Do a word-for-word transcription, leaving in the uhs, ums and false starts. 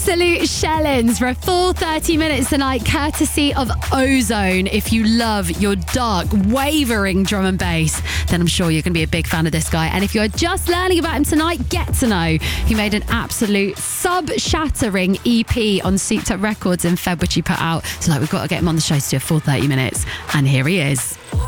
Absolute shellings for a full thirty minutes tonight, courtesy of Ozone. If you love your dark, wavering drum and bass, then I'm sure you're going to be a big fan of this guy. And if you're just learning about him tonight, get to know he made an absolute sub-shattering E P on Souped Up Records in Feb, which he put out. So like, we've got to get him on the show to do a full thirty minutes. And here he is.